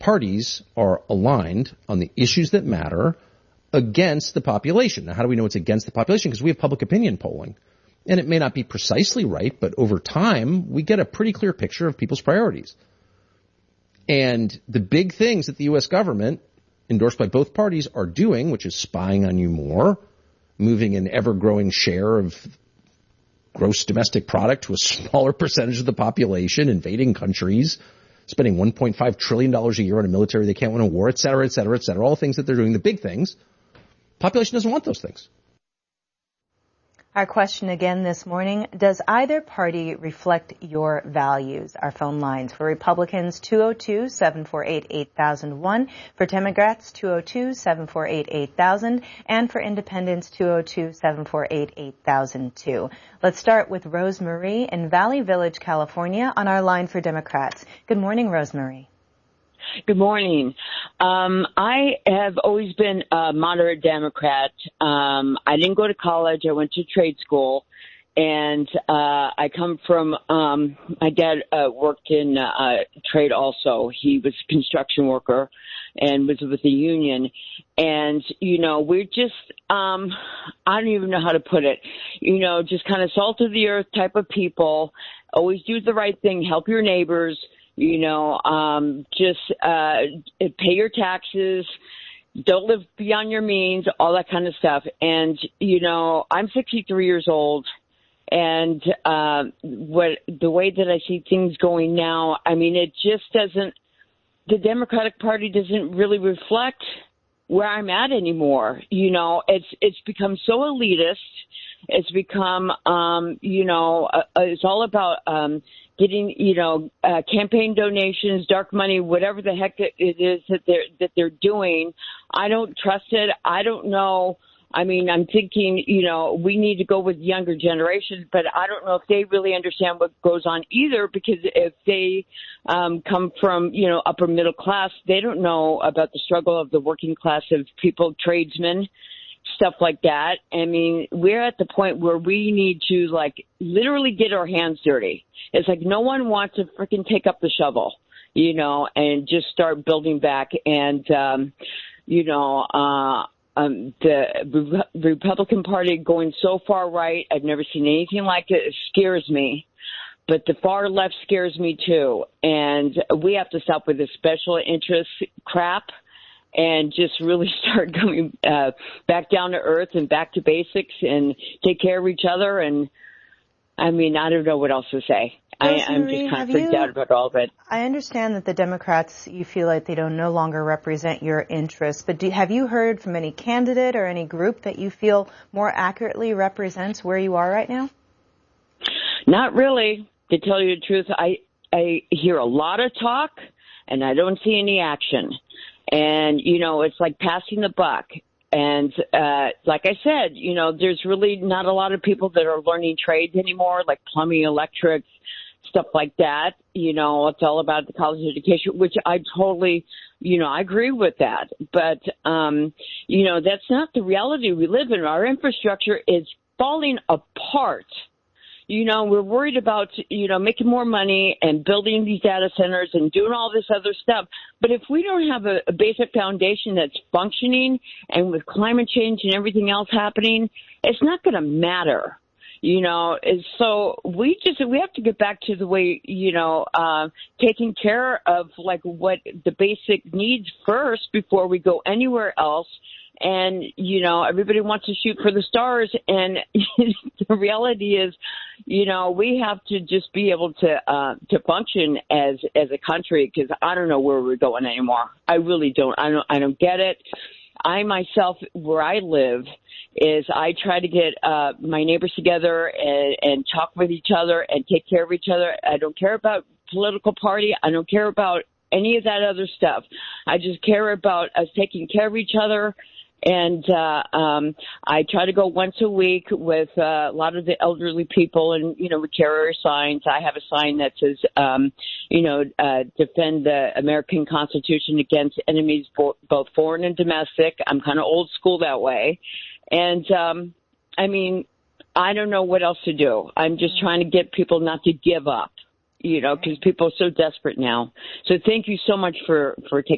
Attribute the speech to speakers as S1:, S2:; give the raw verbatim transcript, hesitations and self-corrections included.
S1: parties are aligned on the issues that matter against the population. Now, how do we know it's against the population? Because we have public opinion polling. And it may not be precisely right, but over time, we get a pretty clear picture of people's priorities. And the big things that the U S government, endorsed by both parties, are doing, which is spying on you more, moving an ever-growing share of gross domestic product to a smaller percentage of the population, invading countries, spending one point five trillion dollars a year on a military they can't win a war, et cetera, et cetera, et cetera, all the things that they're doing, the big things. Population doesn't want those things.
S2: Our question again this morning, does either party reflect your values? Our phone lines for Republicans, two oh two, seven four eight, eight thousand one. For Democrats, two oh two, seven four eight, eight thousand. And for Independents, two oh two, seven four eight, eight thousand two. Let's start with Rosemarie in Valley Village, California, on our line for Democrats. Good morning, Rosemarie.
S3: Good morning. Um, I have always been a moderate Democrat. Um, I didn't go to college. I went to trade school. And uh, I come from, um, my dad uh, worked in uh, trade also. He was a construction worker and was with the union. And, you know, we're just, um, I don't even know how to put it, you know, just kind of salt of the earth type of people. Always do the right thing, help your neighbors. You know, um, just uh, pay your taxes, don't live beyond your means, all that kind of stuff. And, you know, I'm sixty-three years old, and uh, what the way that I see things going now, I mean, it just doesn't, the Democratic Party doesn't really reflect where I'm at anymore. You know, it's it's become so elitist. It's become, um, you know, uh, it's all about um, getting, you know, uh, campaign donations, dark money, whatever the heck it is that they're that they're doing. I don't trust it. I don't know. I mean, I'm thinking, you know, we need to go with younger generations, but I don't know if they really understand what goes on either, because if they um, come from, you know, upper middle class, they don't know about the struggle of the working class of people, tradesmen, stuff like that. I mean, we're at the point where we need to, like, literally get our hands dirty. It's like no one wants to freaking take up the shovel, you know, and just start building back. And, um, you know, uh, um, the Re- Republican Party going so far right, I've never seen anything like it. It scares me. But the far left scares me, too. And we have to stop with this special interest crap and just really start going uh, back down to earth and back to basics and take care of each other. And, I mean, I don't know what else to say. I, I'm just kind of freaked
S2: you,
S3: out about all of it.
S2: I understand that the Democrats, you feel like they don't no longer represent your interests, but do, have you heard from any candidate or any group that you feel more accurately represents where you are right now?
S3: Not really. To tell you the truth, I, I hear a lot of talk, and I don't see any action. And, you know, it's like passing the buck. And uh, like I said, you know, there's really not a lot of people that are learning trades anymore, like plumbing, electrics, stuff like that. You know, it's all about the college education, which I totally, you know, I agree with that. But, um, you know, that's not the reality we live in. Our infrastructure is falling apart. You know, we're worried about, you know, making more money and building these data centers and doing all this other stuff. But if we don't have a, a basic foundation that's functioning, and with climate change and everything else happening, it's not going to matter. You know, and so we just, we have to get back to the way, you know, uh, taking care of like what the basic needs first before we go anywhere else. And, you know, everybody wants to shoot for the stars. And the reality is, you know, we have to just be able to uh, to function as as a country, because I don't know where we're going anymore. I really don't. I don't. I don't get it. I myself, where I live, is I try to get uh, my neighbors together and, and talk with each other and take care of each other. I don't care about political party. I don't care about any of that other stuff. I just care about us taking care of each other. And uh, um, I try to go once a week with uh, a lot of the elderly people, and, you know, we carry our signs. I have a sign that says, um, you know, uh, defend the American Constitution against enemies, bo- both foreign and domestic. I'm kind of old school that way. And, um, I mean, I don't know what else to do. I'm just trying to get people not to give up, you know, because people are so desperate now. So thank you so much for, for taking